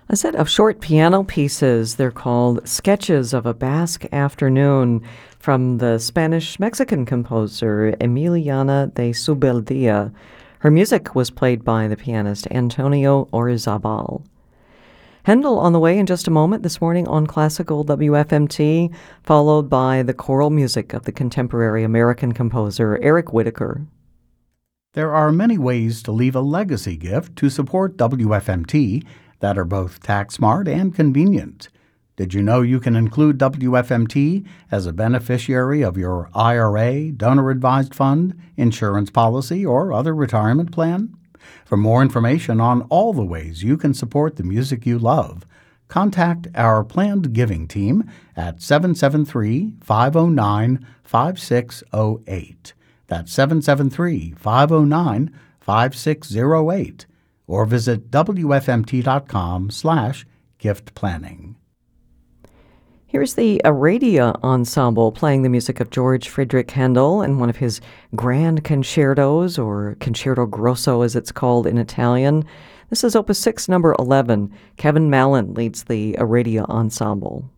A set of short piano pieces. They're called Sketches of a Basque Afternoon from the Spanish-Mexican composer Emiliana de Subeldía. Her music was played by the pianist Antonio Orizabal. Handel on the way in just a moment this morning on Classical WFMT, followed by the choral music of the contemporary American composer Eric Whitacre. There are many ways to leave a legacy gift to support WFMT that are both tax-smart and convenient. Did you know you can include WFMT as a beneficiary of your IRA, donor-advised fund, insurance policy, or other retirement plan? For more information on all the ways you can support the music you love, contact our planned giving team at 773-509-5608. That's 773-509-5608. Or visit wfmt.com/gift planning. Here's the Aradia Ensemble playing the music of George Friedrich Handel in one of his grand concertos, or Concerto Grosso as it's called in Italian. This is Opus 6, number 11. Kevin Mallon leads the Aradia Ensemble.